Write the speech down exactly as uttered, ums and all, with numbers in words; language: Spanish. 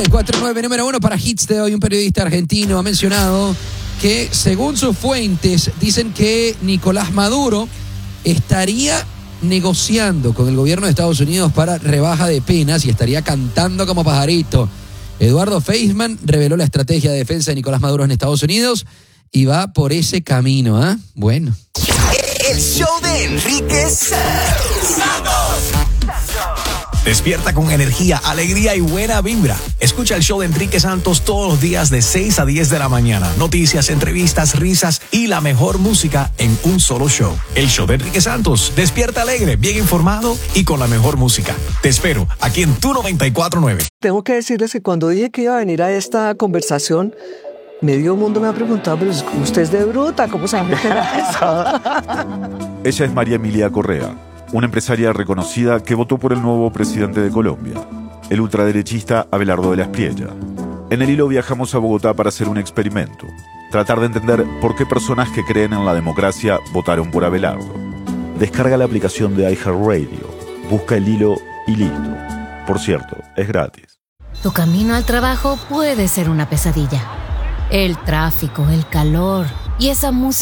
noventa y cuatro punto nueve, número uno para hits de hoy. Un periodista argentino ha mencionado que, según sus fuentes, dicen que Nicolás Maduro estaría negociando con el gobierno de Estados Unidos para rebaja de penas y estaría cantando como pajarito. Eduardo Feisman reveló la estrategia de defensa de Nicolás Maduro en Estados Unidos y va por ese camino, ¿ah? ¿eh? Bueno. El show de Enrique Santos. Despierta con energía, alegría y buena vibra. Escucha el show de Enrique Santos todos los días de seis a diez de la mañana. Noticias, entrevistas, risas y la mejor música en un solo show. El show de Enrique Santos. Despierta alegre, bien informado y con la mejor música. Te espero aquí en Tu noventa y cuatro punto nueve. Tengo que decirles que cuando dije que iba a venir a esta conversación, medio mundo me ha preguntado, pero usted es de bruta, ¿cómo se llama eso? Ella es María Emilia Correa, una empresaria reconocida que votó por el nuevo presidente de Colombia, el ultraderechista Abelardo de la Espriella. En el hilo viajamos a Bogotá para hacer un experimento, tratar de entender por qué personas que creen en la democracia votaron por Abelardo. Descarga la aplicación de iHeartRadio, busca el hilo y listo. Por cierto, es gratis. Tu camino al trabajo puede ser una pesadilla. El tráfico, el calor y esa música